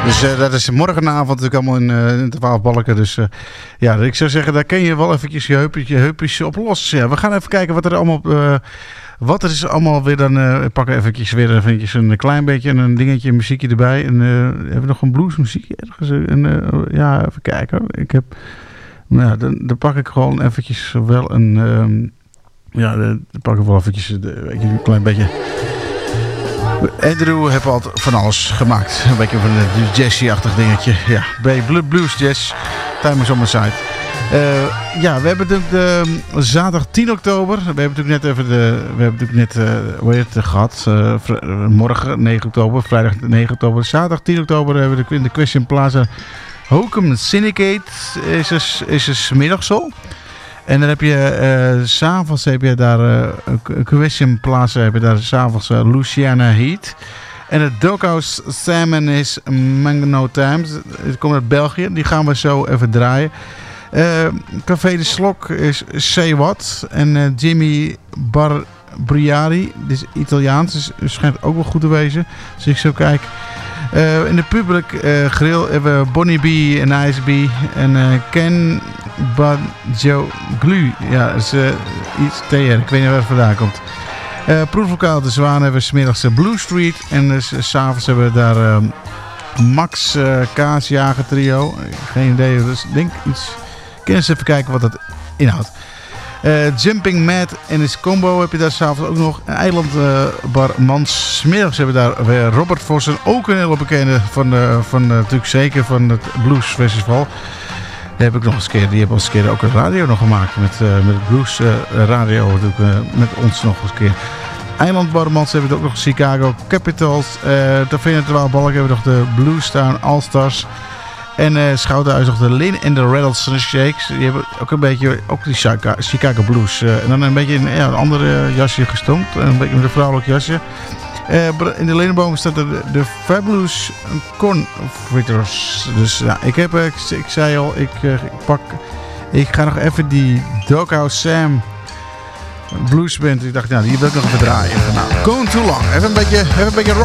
Dus dat is morgenavond natuurlijk allemaal in 12 balken. Dus ja, ik zou zeggen, daar ken je wel eventjes je heupjes op los. Ja, we gaan even kijken wat er allemaal... wat er is allemaal weer dan... pak eventjes weer een klein beetje een dingetje, muziekje erbij. En hebben we nog een bluesmuziekje ergens? Ja, even kijken. Ik heb... Nou, dan pak ik gewoon eventjes wel een... ja, dan pak ik wel eventjes een klein beetje... Andrew heeft altijd van alles gemaakt. Een beetje van een jazzy-achtig dingetje. Ja, bij Blues Jazz. Time is on my side. Ja, we hebben natuurlijk zaterdag 10 oktober. We hebben natuurlijk net hoe heet het gehad. Morgen 9 oktober, vrijdag 9 oktober. Zaterdag 10 oktober hebben we in de Question Plaza Hokum Syndicate. Is er 's middags al. En dan heb je s'avonds heb je daar Question Plaza, heb je daar s'avonds Luciana Heat. En het Doghouse Salmon is Mango Times. Het komt uit België. Die gaan we zo even draaien. Café de Slok is Say What. En Jimmy Barbriari. Dit is Italiaans. Dus schijnt ook wel goed te wezen. Als ik zo kijk. In de public grill hebben we Bonnie B en Ice B. En Ken Badjoglu. Ja, dat is iets TR. Ik weet niet waar het vandaan komt. Proeflokaal De Zwaan hebben we 's middags Blue Street. En dus, 's avonds hebben we daar Max Kaasjager Trio. Geen idee. Dus ik denk iets... Ik kan eens even kijken wat dat inhoudt. Jumping Mad en his combo heb je daar s'avonds ook nog. Een eilandbar Mans. 's Middags hebben we daar weer Robert Vossen. Ook een hele bekende van natuurlijk zeker van het Blues Festival. Die heb ik nog eens een keer. Die hebben ons een keer ook een radio nog gemaakt. Met het Blues radio. Met ons nog eens een keer. Eilandbarmans hebben we ook nog Chicago Capitals. Taverne 12 Balk hebben we nog de Bluestown All-Stars. En Schouderhuis nog de Lin en de Rattlesnakes. Die hebben ook een beetje ook die Chicago Blues. En dan een beetje een andere jasje gestompt. Een beetje met een vrouwelijk jasje. In de Lenenboom staat de Fabulous Cornfritters. Dus ja, ik zei al, ik ga nog even die Doghouse Sam Bluesband. Ik dacht, nou, die wil ik nog even draaien. Nou, going too long. Even een beetje rock.